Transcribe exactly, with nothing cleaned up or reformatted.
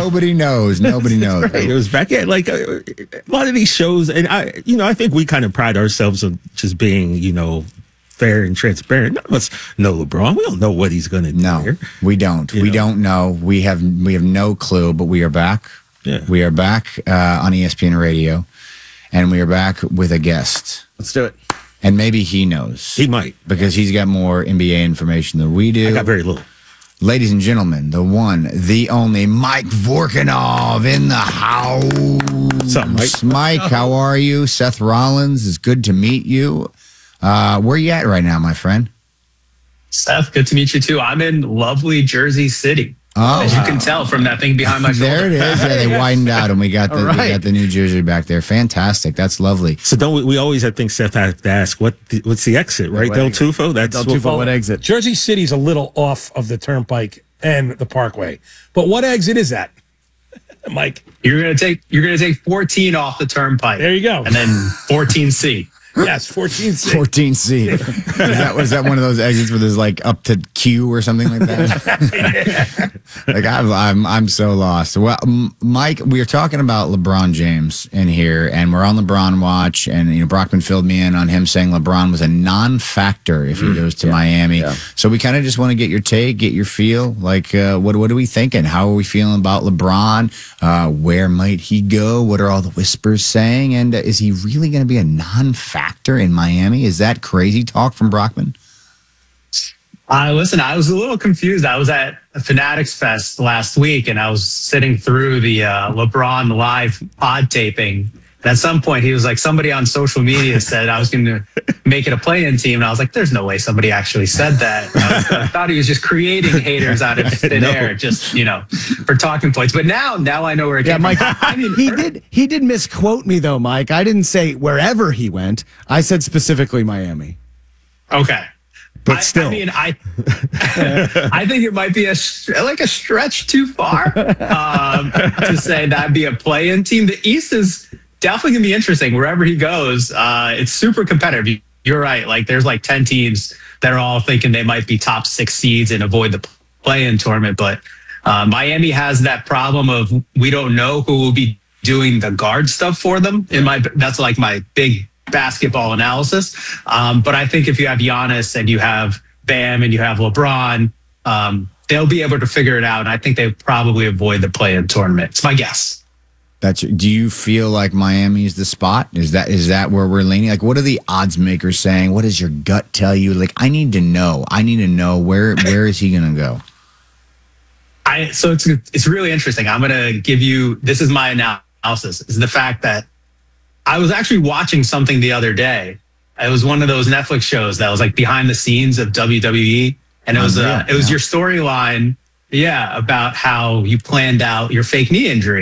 nobody knows. Nobody knows. Right. It was back at like a, a lot of these shows, and I, you know, I think we kind of pride ourselves on just being, you know, fair and transparent. None of us know LeBron. We don't know what he's going to do. No, here. we don't. You we know? don't know. We have we have no clue. But we are back. Yeah. We are back uh, on E S P N Radio, and we are back with a guest. Let's do it. And maybe he knows. He might, because he's got more N B A information than we do. I got very little. Ladies and gentlemen, the one, the only Mike Vorkunov in the house. What's up, Mike? Mike, how are you? Seth Rollins, it's good to meet you. Uh, where you at right now, my friend? Seth, good to meet you too. I'm in lovely Jersey City. Oh, as you can tell from that thing behind my shoulder. There it is. Yeah, they widened out, and we got the right. we got the New Jersey back there. Fantastic. That's lovely. So don't we, we always, I think Seth has to ask what the, what's the exit, right? What Del exit? Tufo. That's Del what- Tufo, what exit? Jersey City's a little off of the Turnpike and the Parkway, but what exit is that, Mike? You're gonna take you're gonna take fourteen off the turnpike. There you go. And then fourteen C. Yes, fourteen C. fourteen C. Is that was that one of those exits where there's like up to Q or something like that? Like I'm, I'm, I'm so lost. Well, M- Mike, we were talking about LeBron James in here, and we're on LeBron watch, and you know Brockman filled me in on him saying LeBron was a non-factor if he Mm, goes to yeah, Miami. yeah. So we kind of just want to get your take, get your feel. Like, uh, what, what are we thinking? How are we feeling about LeBron? Uh, where might he go? What are all the whispers saying? And uh, is he really going to be a non-factor in Miami? Is that crazy talk from Brockman? Uh, listen, I was a little confused. I was at Fanatics Fest last week, and I was sitting through the uh, LeBron live pod taping. And at some point, he was like, somebody on social media said I was going to make it a play-in team. And I was like, there's no way somebody actually said that. I, was, I thought he was just creating haters out of thin No. air, just, you know, for talking points. But now, now I know where it Yeah, came Mike. from. I mean, he did. He did misquote me though, Mike. I didn't say wherever he went. I said specifically Miami. Okay. But I, still. I mean, I I think it might be a like a stretch too far um, to say that'd be a play-in team. The East is definitely gonna be interesting wherever he goes. Uh, it's super competitive. You're right. Like there's like ten teams that are all thinking they might be top six seeds and avoid the play-in tournament. But uh, Miami has that problem of we don't know who will be doing the guard stuff for them. In my that's like my big basketball analysis. Um, but I think if you have Giannis and you have Bam and you have LeBron, um, they'll be able to figure it out. And I think they probably avoid the play-in tournament. It's my guess. That's. Do you feel like Miami is the spot? Is that is that where we're leaning? Like, what are the odds makers saying? What does your gut tell you? Like, I need to know. I need to know where where is he going to go? I so it's it's really interesting. I'm going to give you this is my analysis. Is the fact that I was actually watching something the other day. It was one of those Netflix shows that was like behind the scenes of W W E, and it was uh, it was your storyline, yeah, about how you planned out your fake knee injury.